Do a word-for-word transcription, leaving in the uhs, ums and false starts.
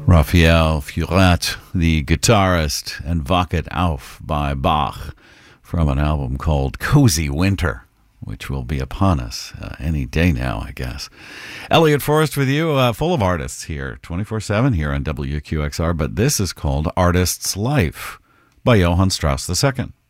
Raphael Furet, the guitarist, and Wach it auf by Bach from an album called Cozy Winter, which will be upon us uh, any day now, I guess. Elliot Forrest with you, uh, full of artists here, twenty-four seven here on W Q X R, but this is called Artist's Life by Johann Strauss the Second.